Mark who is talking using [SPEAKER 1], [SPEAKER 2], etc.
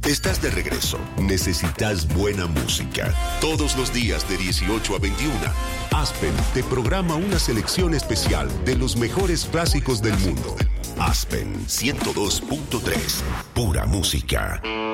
[SPEAKER 1] Estás de regreso. Necesitas buena música. Todos los días de 18 a 21. Aspen te programa una selección especial de los mejores clásicos del mundo. Aspen 102.3. Pura música.